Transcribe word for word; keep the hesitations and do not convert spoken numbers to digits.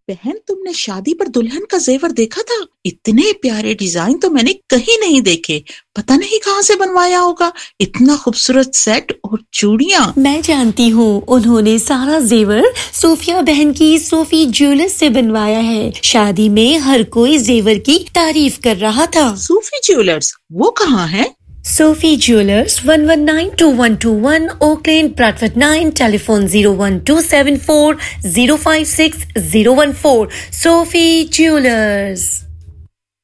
बहन, तुमने शादी पर दुल्हन का जेवर देखा था? इतने प्यारे डिजाइन तो मैंने कहीं नहीं देखे। पता नहीं कहाँ से बनवाया होगा। इतना खूबसूरत सेट और चूड़ियां। मैं जानती हूँ, उन्होंने सारा जेवर सोफिया बहन की सोफी ज्वेलर्स से बनवाया है। शादी में हर कोई जेवर की तारीफ कर रहा था। सूफी ज्वेलर्स वो कहाँ है? Sophie Jewelers, one one nine two one two one, Oak Lane, Bradford nine, telephone zero one two seven four zero five six zero one four. Sophie Jewelers.